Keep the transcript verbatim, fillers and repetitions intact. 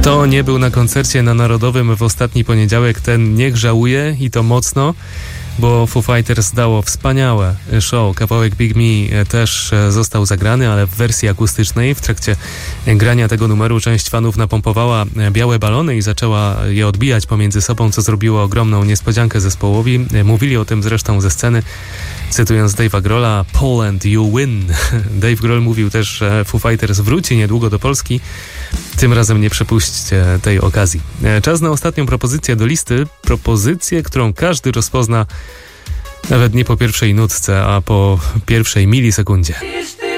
Kto nie był na koncercie na Narodowym w ostatni poniedziałek, ten niech żałuje i to mocno, bo Foo Fighters dało wspaniałe show. Kawałek Big Me też został zagrany, ale w wersji akustycznej. W trakcie grania tego numeru część fanów napompowała białe balony i zaczęła je odbijać pomiędzy sobą, co zrobiło ogromną niespodziankę zespołowi. Mówili o tym zresztą ze sceny, cytując Dave'a Grohla, Poland, you win. Dave Grohl mówił też, że Foo Fighters wróci niedługo do Polski. Tym razem nie przepuśćcie tej okazji. Czas na ostatnią propozycję do listy. Propozycję, którą każdy rozpozna nawet nie po pierwszej nutce, a po pierwszej milisekundzie.